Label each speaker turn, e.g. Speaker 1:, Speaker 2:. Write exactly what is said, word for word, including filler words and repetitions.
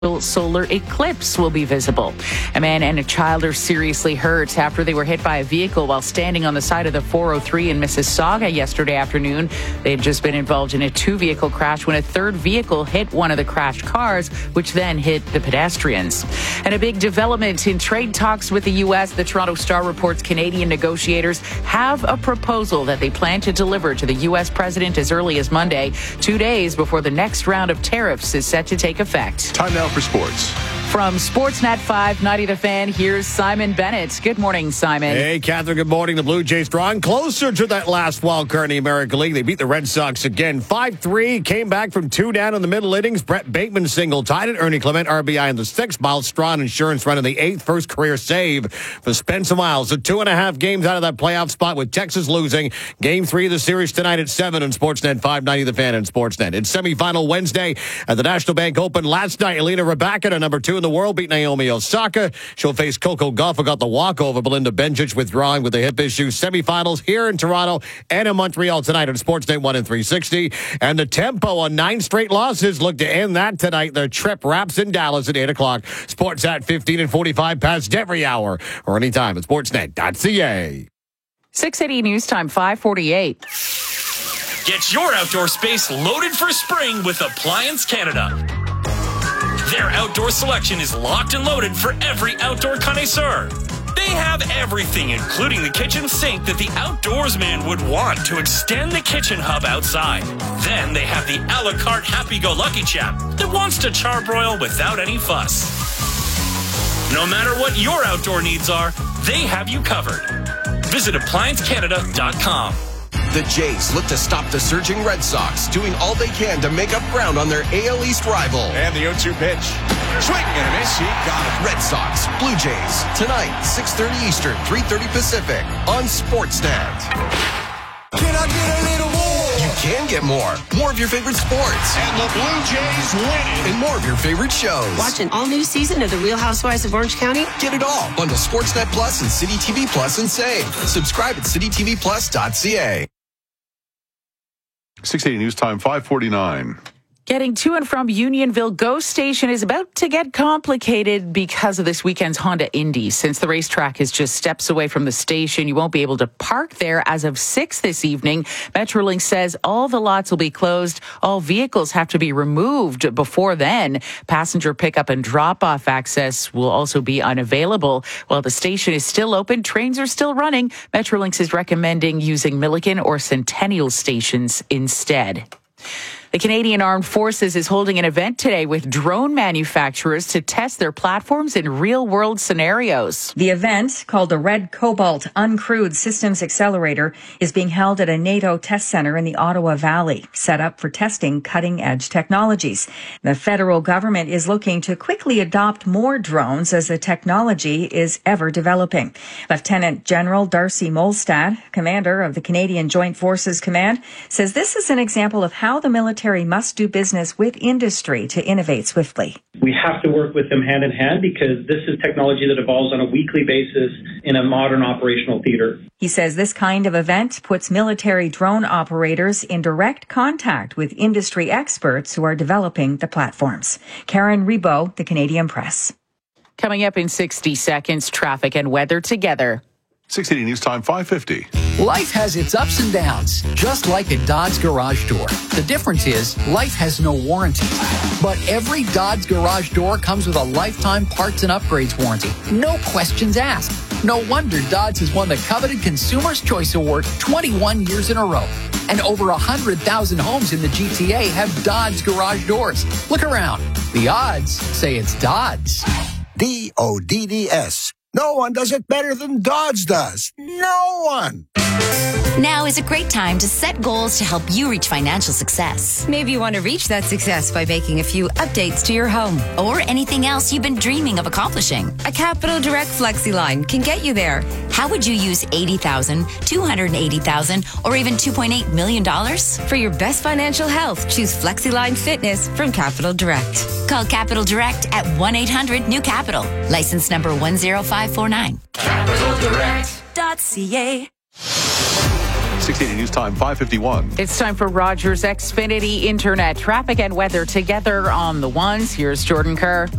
Speaker 1: solar eclipse will be visible. A man and a child are seriously hurt after they were hit by a vehicle while standing on the side of the four oh three in Mississauga yesterday afternoon. They had just been involved in a two-vehicle crash when a third vehicle hit one of the crashed cars, which then hit the pedestrians. And a big development in trade talks with the U S. The Toronto Star reports Canadian negotiators have a proposal that they plan to deliver to the U S president as early as Monday, two days before the next round of tariffs is set to take effect.
Speaker 2: Time now for sports.
Speaker 1: From Sportsnet five ninety The Fan, here's Simon Bennett. Good morning, Simon.
Speaker 3: Hey, Catherine, good morning. The Blue Jays drawing closer to that last wild card in the American League. They beat the Red Sox again. five three, came back from two down in the middle innings. Brett Bateman single, tied it. Ernie Clement, R B I in the sixth. Miles Strawn, insurance run in the eighth. First career save for Spencer Miles. So two and a half games out of that playoff spot with Texas losing. Game three of the series tonight at seven on Sportsnet five ninety The Fan and Sportsnet. It's semifinal Wednesday at the National Bank Open. Last night, Elena Rybakina, number two in the world, beat Naomi Osaka. She'll face Coco Gauff, who got the walkover. Belinda Bencic withdrawing with a hip issue. Semifinals here in Toronto and in Montreal tonight on Sportsnet one and three sixty. And the tempo on nine straight losses look to end that tonight. Their trip wraps in Dallas at eight o'clock. Sports at fifteen and forty-five past every hour or anytime at sportsnet dot c a.
Speaker 1: six eighty News Time, five forty-eight.
Speaker 4: Get your outdoor space loaded for spring with Appliance Canada. Their outdoor selection is locked and loaded for every outdoor connoisseur. They have everything, including the kitchen sink that the outdoorsman would want to extend the kitchen hub outside. Then they have the a la carte happy-go-lucky chap that wants to charbroil without any fuss. No matter what your outdoor needs are, they have you covered. Visit appliance canada dot com.
Speaker 5: The Jays look to stop the surging Red Sox, doing all they can to make up ground on their A L East rival.
Speaker 2: And the oh two pitch. Swing and a miss. He got it.
Speaker 5: Red Sox, Blue Jays, tonight, six thirty Eastern, three thirty Pacific, on Sportsnet.
Speaker 6: Can I get a little more?
Speaker 5: You can get more. More of your favorite sports.
Speaker 6: And the Blue Jays win it.
Speaker 5: And more of your favorite shows.
Speaker 7: Watch an all-new season of The Real Housewives of Orange County?
Speaker 5: Get it all. Bundle Sportsnet Plus and City T V Plus and save. Subscribe at city t v plus dot c a.
Speaker 2: six eighty News Time, five forty-nine.
Speaker 1: Getting to and from Unionville GO Station is about to get complicated because of this weekend's Honda Indy. Since the racetrack is just steps away from the station, you won't be able to park there as of six this evening. Metrolink says all the lots will be closed. All vehicles have to be removed before then. Passenger pickup and drop-off access will also be unavailable. While the station is still open, trains are still running. Metrolink is recommending using Milliken or Centennial stations instead. The Canadian Armed Forces is holding an event today with drone manufacturers to test their platforms in real-world scenarios.
Speaker 8: The event, called the Red Cobalt Uncrewed Systems Accelerator, is being held at a NATO test center in the Ottawa Valley, set up for testing cutting-edge technologies. The federal government is looking to quickly adopt more drones as the technology is ever developing. Lieutenant General Darcy Molstad, commander of the Canadian Joint Forces Command, says this is an example of how the military must do business with industry to innovate swiftly.
Speaker 9: We have to work with them hand in hand because this is technology that evolves on a weekly basis in a modern operational theater.
Speaker 8: He says this kind of event puts military drone operators in direct contact with industry experts who are developing the platforms. Karen Rebo, The Canadian Press.
Speaker 1: Coming up in sixty seconds, traffic and weather together.
Speaker 2: six eighty News Time, five fifty.
Speaker 10: Life has its ups and downs, just like a Dodge garage door. The difference is life has no warranty. But every Dodge garage door comes with a lifetime parts and upgrades warranty. No questions asked. No wonder Dodge has won the coveted Consumer's Choice Award twenty-one years in a row. And over one hundred thousand homes in the G T A have Dodge garage doors. Look around. The odds say it's Dodge.
Speaker 6: D O D D S. No one does it better than Dodge does. No one.
Speaker 11: Now is a great time to set goals to help you reach financial success.
Speaker 12: Maybe you want to reach that success by making a few updates to your home.
Speaker 11: Or anything else you've been dreaming of accomplishing.
Speaker 12: A Capital Direct FlexiLine can get you there.
Speaker 11: How would you use eighty thousand dollars, two hundred eighty thousand dollars, or even two point eight million dollars?
Speaker 12: For your best financial health, choose FlexiLine Fitness from Capital Direct.
Speaker 11: Call Capital Direct at one eight hundred new capital. License number one zero five four nine.
Speaker 13: capital direct dot c a six eighty News Time, five fifty-one.
Speaker 1: It's time for Rogers Xfinity Internet. Traffic and weather together on the ones. Here's Jordan Kerr.